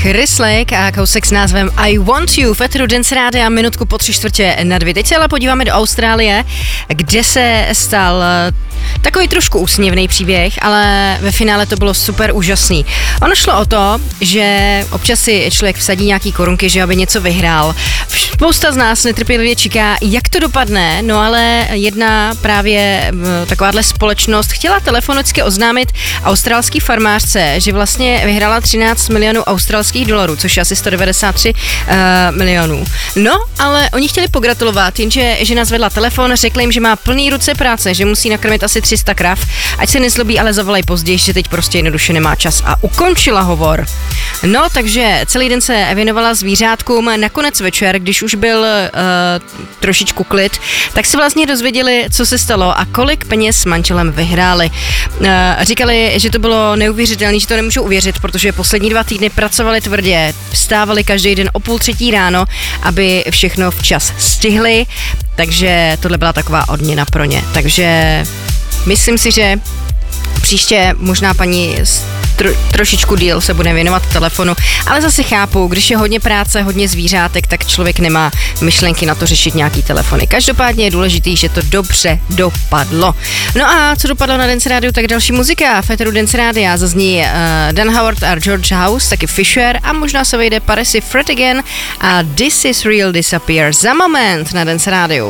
Chris Lake a kousek s názvem I Want You. Fetru Dance Rádia minutku po 3:45. Teď se ale podíváme do Austrálie, kde se stal takový trošku úsměvný příběh, ale ve finále to bylo super úžasný. Ono šlo o to, že občas si člověk vsadí nějaký korunky, že aby něco vyhrál. Spousta z nás netrpělivě čeká, jak to dopadne, no ale jedna právě takováhle společnost chtěla telefonicky oznámit australský farmářce, že vlastně vyhrála 13 milionů australských dolarů, což je asi 193 milionů. No, ale oni chtěli pogratulovat, jenže žena zvedla telefon, řekla jim, že má plný ruce práce, že musí nakrmit asi 300 krav, ať se nezlobí, ale zavolají později, že teď prostě jednoduše nemá čas a ukončila hovor. No, takže celý den se věnovala zvířátkům, nakonec večer, když už byl trošičku klid, tak si vlastně dozvěděli, co se stalo a kolik peněz s manželem vyhráli. Říkali, že to bylo neuvěřitelné, že to nemůžou uvěřit, protože poslední 2 týdny pracovali tvrdě, vstávali každý den o 2:30 ráno, aby všechno včas stihli, takže tohle byla taková odměna pro ně. Takže myslím si, že příště možná paní trošičku díl se bude věnovat telefonu, ale zase chápu, když je hodně práce, hodně zvířátek, tak člověk nemá myšlenky na to řešit nějaký telefony. Každopádně je důležitý, že to dobře dopadlo. No a co dopadlo na Dance Radio, tak další muzika. Fetru Dance Radio zazní Dan Howard a George House, taky Fisher a možná se vejde Parisi Fred Again a This Is Real Disappear za moment na Dance Radio.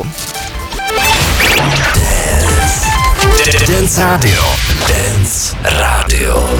Dance Radio. Dance Radio.